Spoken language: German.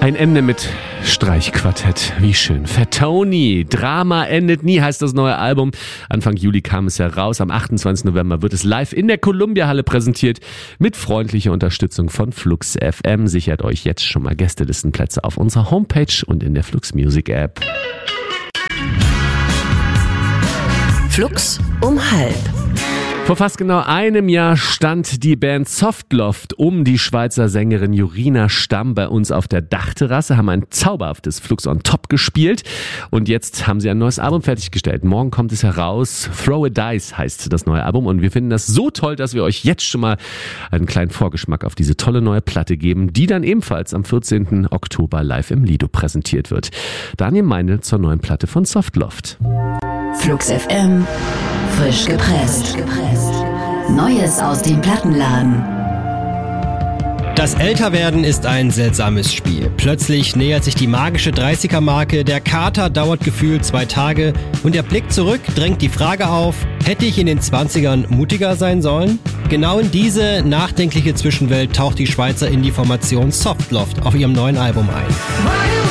Ein Ende mit Streichquartett. Wie schön. Fat Tony. Drama endet nie, heißt das neue Album. Anfang Juli kam es heraus. Am 28. November wird es live in der Columbia-Halle präsentiert. Mit freundlicher Unterstützung von Flux FM. Sichert euch jetzt schon mal Gästelistenplätze auf unserer Homepage und in der Flux Music App. Flux um 12:30. Vor fast genau einem Jahr stand die Band Softloft um die Schweizer Sängerin Jorina Stamm bei uns auf der Dachterrasse, haben ein zauberhaftes Flux on Top gespielt und jetzt haben sie ein neues Album fertiggestellt. Morgen kommt es heraus. Throw a Dice heißt das neue Album und wir finden das so toll, dass wir euch jetzt schon mal einen kleinen Vorgeschmack auf diese tolle neue Platte geben, die dann ebenfalls am 14. Oktober live im Lido präsentiert wird. Daniel Meindl zur neuen Platte von Softloft. Flux FM, frisch gepresst. Neues aus dem Plattenladen. Das Älterwerden ist ein seltsames Spiel. Plötzlich nähert sich die magische 30er-Marke, der Kater dauert gefühlt 2 Tage und der Blick zurück drängt die Frage auf, hätte ich in den 20ern mutiger sein sollen? Genau in diese nachdenkliche Zwischenwelt taucht die Schweizer Indie-Formation Softloft auf ihrem neuen Album ein.